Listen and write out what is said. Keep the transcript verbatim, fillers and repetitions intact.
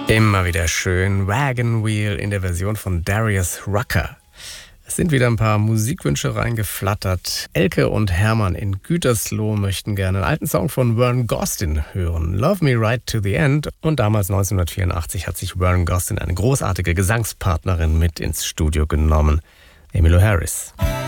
Immer wieder schön. Wagon Wheel in der Version von Darius Rucker. Es sind wieder ein paar Musikwünsche reingeflattert. Elke und Hermann in Gütersloh möchten gerne einen alten Song von Vern Gosdin hören. Love Me Right to the End. Und damals neunzehnhundertvierundachtzig hat sich Vern Gosdin eine großartige Gesangspartnerin mit ins Studio genommen. Emmylou Harris.